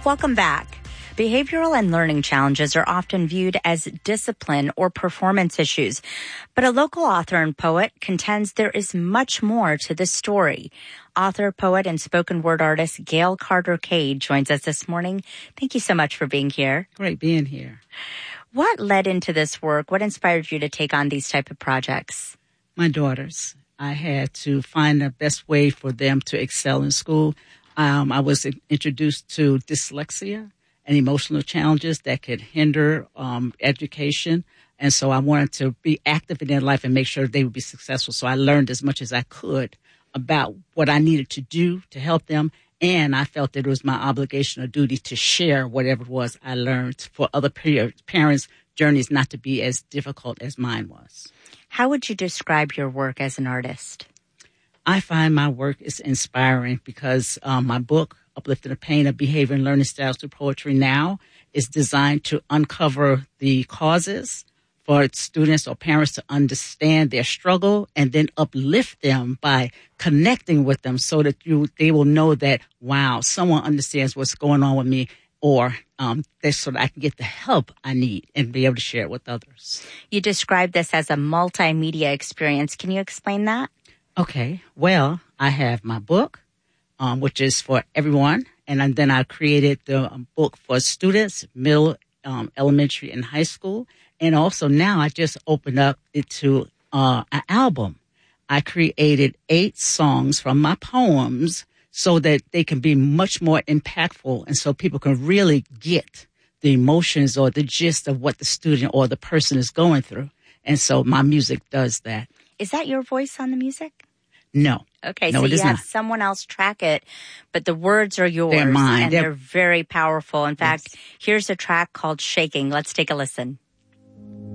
Welcome back. Behavioral and learning challenges are often viewed as discipline or performance issues, but a local author and poet contends there is much more to this story. Author, poet, and spoken word artist Gail Carter Cade joins us this morning. Thank you so much for being here. Great being here. What led into this work? What inspired you to take on these type of projects? My daughters. I had to find the best way for them to excel in school. I was introduced to dyslexia and emotional challenges that could hinder education. And so I wanted to be active in their life and make sure they would be successful. So I learned as much as I could about what I needed to do to help them. And I felt that it was my obligation or duty to share whatever it was I learned for other parents' journeys not to be as difficult as mine was. How would you describe your work as an artist? I find my work is inspiring because my book, Uplifting the Pain of Behavior and Learning Styles Through Poetry Now, is designed to uncover the causes for students or parents to understand their struggle and then uplift them by connecting with them so that they will know that, wow, someone understands what's going on with me, or so that I can get the help I need and be able to share it with others. You described this as a multimedia experience. Can you explain that? Okay. Well, I have my book, which is for everyone. And then I created the book for students, middle, elementary, and high school. And also now I just opened up it to an album. I created 8 songs from my poems so that they can be much more impactful and so people can really get the emotions or the gist of what the student or the person is going through. And so my music does that. Is that your voice on the music? No. Okay, no, so you have not. someone else track it, but the words are yours. They're mine. And they're very powerful. In fact, yes. Here's a track called Shaking. Let's take a listen.